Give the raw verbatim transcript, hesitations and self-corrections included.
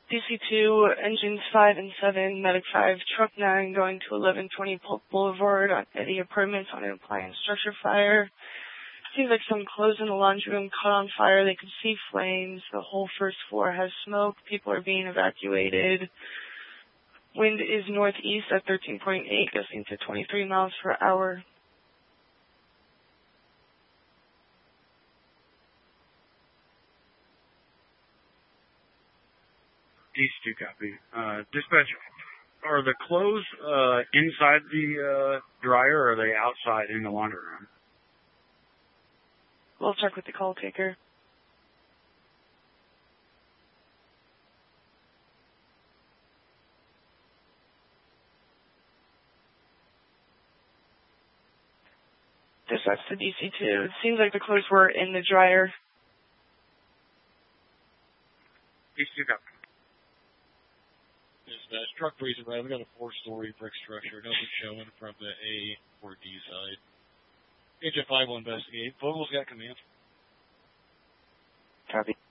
D C two, engines five and seven, medic five, truck nine going to eleven twenty Polk Boulevard at the apartments on an appliance structure fire. Seems like some clothes in the laundry room caught on fire. They could see flames. The whole first floor has smoke. People are being evacuated. Wind is northeast at thirteen point eight, gusting to twenty-three miles per hour. D C two copy. Uh, dispatch, are the clothes uh, inside the uh, dryer or are they outside in the laundry room? We'll check with the call taker. Dispatch to D C two. It seems like the clothes were in the dryer. D C two copy. Dispatch, truck freezing right. We got a four-story brick structure. Nothing showing from the A or D side. Agent five will investigate. Vogel's got command. Copy.